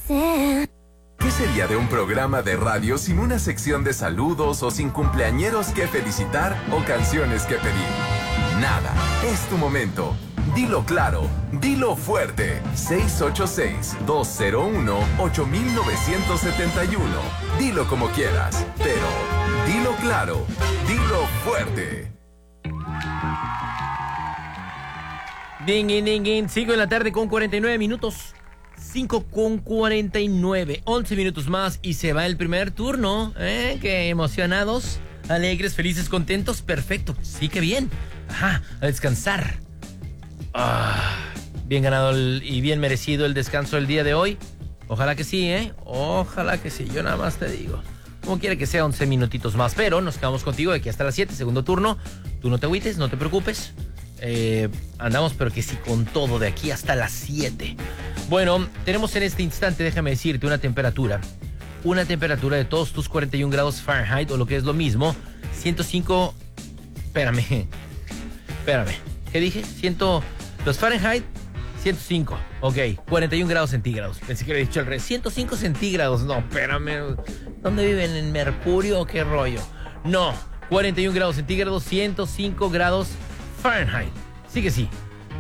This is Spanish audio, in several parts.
¿Qué sería de un programa de radio sin una sección de saludos o sin cumpleañeros que felicitar o canciones que pedir? Nada, es tu momento. Dilo claro, dilo fuerte. 686-201-8971. Dilo como quieras, pero dilo claro, dilo fuerte. Ding, ding, ding, ding. 5 de la tarde con 49 minutos. 5 con 49. 11 minutos más y se va el primer turno. Qué emocionados, alegres, felices, contentos. Perfecto. Sí, que bien. Ajá, a descansar. Bien ganado y bien merecido el descanso del día de hoy. Ojalá que sí, Ojalá que sí. Yo nada más te digo. Como quiera que sea, 11 minutitos más. Pero nos quedamos contigo de aquí hasta las 7, segundo turno. Tú no te agüites, no te preocupes. Andamos, pero que sí, con todo de aquí hasta las 7. Bueno, tenemos en este instante, déjame decirte, una temperatura de todos tus 41 grados Fahrenheit, o lo que es lo mismo, 105... Espérame. ¿Qué dije? Los Fahrenheit, 105. Ok, 41 grados centígrados. Pensé que había dicho el rey. 105 centígrados. No, espérame. ¿Dónde viven? ¿En Mercurio o qué rollo? No, 41 grados centígrados, 105 grados Fahrenheit. Sí que sí.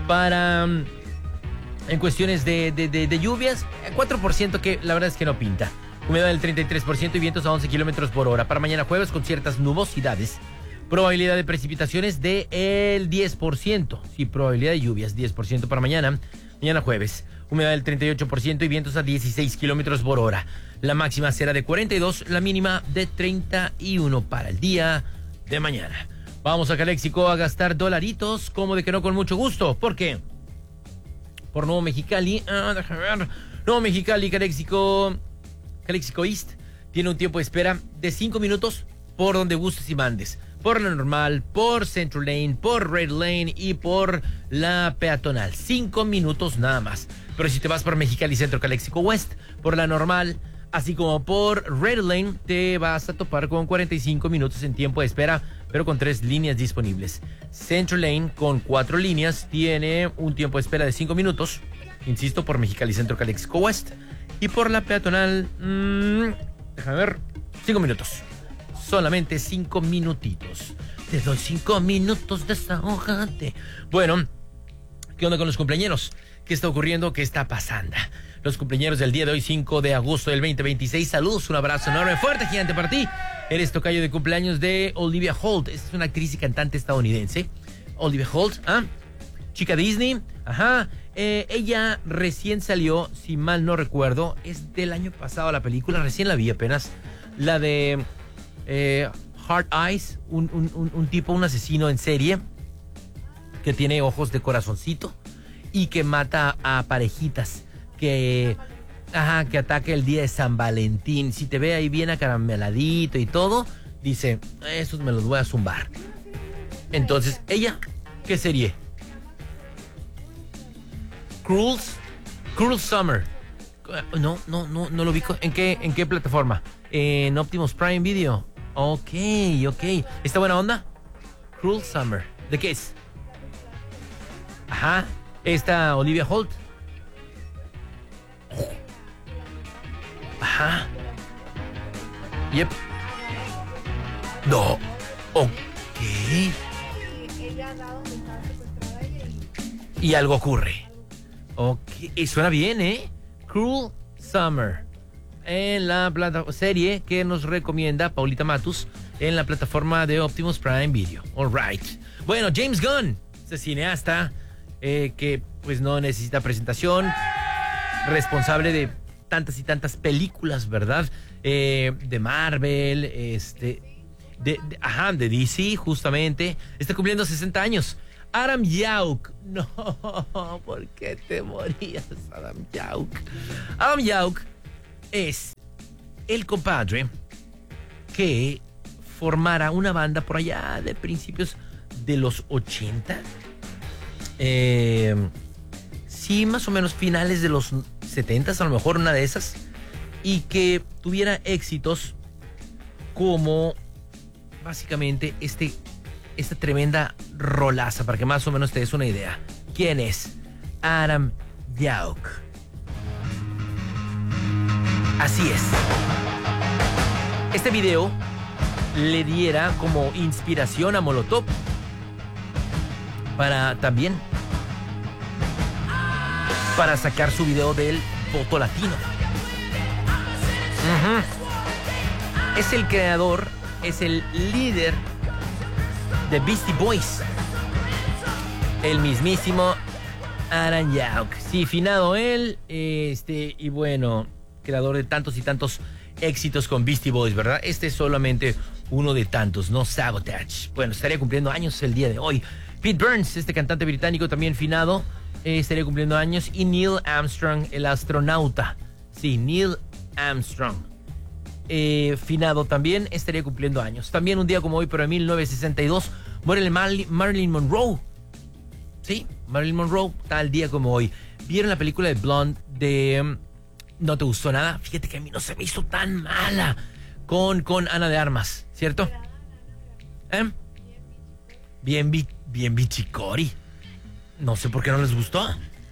En cuestiones de lluvias, 4%, que la verdad es que no pinta. Humedad del 33% y vientos a 11 kilómetros por hora. Para mañana jueves con ciertas nubosidades. Probabilidad de precipitaciones del 10%. Sí, probabilidad de lluvias, 10% para mañana. Mañana jueves. Humedad del 38% y vientos a 16 kilómetros por hora. La máxima será de 42, la mínima de 31 para el día de mañana. Vamos a Caléxico a gastar dolaritos, como de que no, con mucho gusto. ¿Por qué? Por Nuevo Mexicali. Déjame ver. Nuevo Mexicali, Caléxico East. Tiene un tiempo de espera de 5 minutos por donde gustes y mandes. Por la normal, por Central Lane, por Red Lane y por la peatonal. 5 minutos nada más. Pero si te vas por Mexicali Centro, Caléxico West, por la normal, así como por Red Lane, te vas a topar con 45 minutos en tiempo de espera, pero con 3 líneas disponibles. Central Lane, con 4 líneas, tiene un tiempo de espera de 5 minutos. Insisto, por Mexicali Centro, Caléxico West. Y por la peatonal, déjame ver, 5 minutos. Solamente 5 minutitos. Te doy 5 minutos, desahógate. Bueno, ¿qué onda con los cumpleañeros? ¿Qué está ocurriendo? ¿Qué está pasando? Los cumpleaños del día de hoy, 5 de agosto del 2026. Saludos, un abrazo enorme, fuerte, gigante para ti. Eres tocayo de cumpleaños de Olivia Holt. Es una actriz y cantante estadounidense. Olivia Holt, chica Disney. Ajá. Ella recién salió, si mal no recuerdo, es del año pasado la película, recién la vi apenas. La de Hard Eyes, un tipo, un asesino en serie que tiene ojos de corazoncito y que mata a parejitas, que ataca el día de San Valentín. Si te ve ahí bien acarameladito y todo, dice, esos me los voy a zumbar. Entonces, ella, ¿qué serie? Cruel Summer. No lo ubico. ¿En qué plataforma? En Optimus Prime Video. Ok. ¿Está buena onda? Cruel Summer. ¿De qué es? Ajá. Está Olivia Holt. Ajá. Yep. No. Ok. Y algo ocurre. Ok. Y suena bien, Cruel Summer. En la serie que nos recomienda Paulita Matus en la plataforma de Optimus Prime Video. All right. Bueno, James Gunn, ese cineasta que pues no necesita presentación, responsable de tantas y tantas películas, ¿verdad? De Marvel, de DC, justamente. Está cumpliendo 60 años. Adam Yauch. No, ¿por qué te morías, Adam Yauch? Adam Yauch es el compadre que formara una banda por allá de principios de los 80. Sí, más o menos finales de los 70, a lo mejor una de esas. Y que tuviera éxitos como básicamente esta tremenda rolaza, para que más o menos te des una idea. ¿Quién es? Adam Yauch. Así es. Este video le diera como inspiración a Molotov para también para sacar su video del voto latino. Es el creador, es el líder de Beastie Boys, el mismísimo Aaron Yauk. Sí, finado él, y bueno, creador de tantos y tantos éxitos con Beastie Boys, ¿verdad? Este es solamente uno de tantos, no Sabotage. Bueno, estaría cumpliendo años el día de hoy. Pete Burns, este cantante británico también finado, estaría cumpliendo años. Y Neil Armstrong, el astronauta. Sí, Neil Armstrong, finado también, estaría cumpliendo años. También un día como hoy, pero en 1962, muere Marilyn Monroe. Sí, Marilyn Monroe, tal día como hoy. ¿Vieron la película de Blonde de... ¿No te gustó nada? Fíjate que a mí no se me hizo tan mala con Ana de Armas, ¿cierto? Bien bichicori. No sé por qué no les gustó.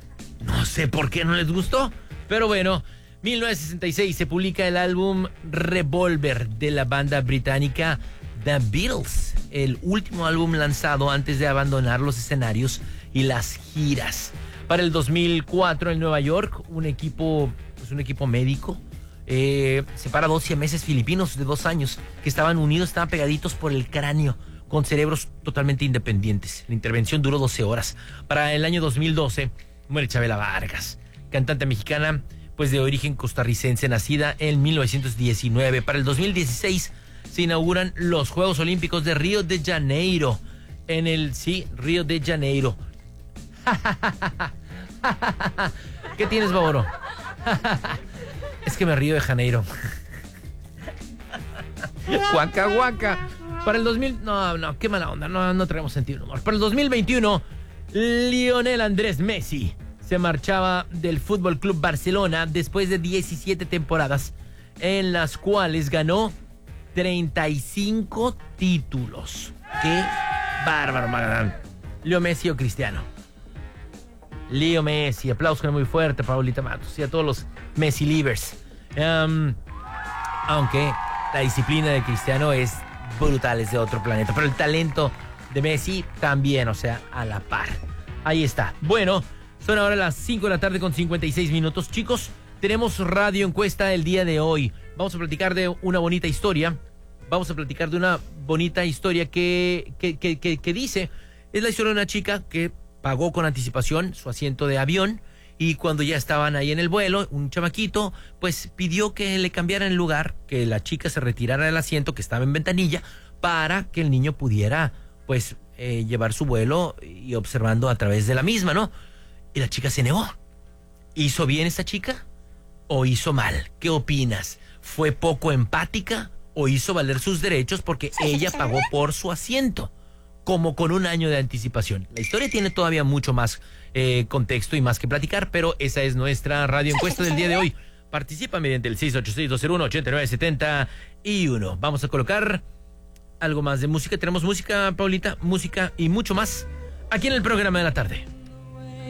Pero bueno, 1966 se publica el álbum Revolver de la banda británica The Beatles, el último álbum lanzado antes de abandonar los escenarios y las giras. Para el 2004 en Nueva York, un equipo médico separa 2 siameses filipinos de 2 años que estaban unidos, estaban pegaditos por el cráneo, con cerebros totalmente independientes. La intervención duró 12 horas. Para el año 2012 muere Chabela Vargas, cantante mexicana, pues de origen costarricense, nacida en 1919. Para el 2016 se inauguran los Juegos Olímpicos de Río de Janeiro. Río de Janeiro. ¿Qué tienes, Baboro? Es que me río de Janeiro. Guaca, guaca. Para el 2000... No, qué mala onda. No traemos sentido de humor. Para el 2021, Lionel Andrés Messi se marchaba del Fútbol Club Barcelona después de 17 temporadas en las cuales ganó 35 títulos. ¡Qué bárbaro, Magadán! Leo Messi o Cristiano. Leo Messi, aplausos muy fuerte, Paulita Matos, y a todos los Messi livers. Aunque la disciplina de Cristiano es brutal, es de otro planeta, pero el talento de Messi también, o sea, a la par. Ahí está. Bueno, son ahora las 5 de la tarde con 56 minutos. Chicos, tenemos radio encuesta el día de hoy. Vamos a platicar de una bonita historia. Que dice, es la historia de una chica que pagó con anticipación su asiento de avión y cuando ya estaban ahí en el vuelo, un chamaquito pues pidió que le cambiaran el lugar, que la chica se retirara del asiento que estaba en ventanilla para que el niño pudiera pues llevar su vuelo y observando a través de la misma, ¿no? Y la chica se negó. ¿Hizo bien esta chica o hizo mal? ¿Qué opinas? ¿Fue poco empática o hizo valer sus derechos porque ella pagó por su asiento, como con un año de anticipación? La historia tiene todavía mucho más contexto y más que platicar, pero esa es nuestra radio encuesta del día de hoy. Participa mediante el 686-201-8971. Vamos a colocar algo más de música. Tenemos música, Paulita, música y mucho más aquí en el programa de la tarde.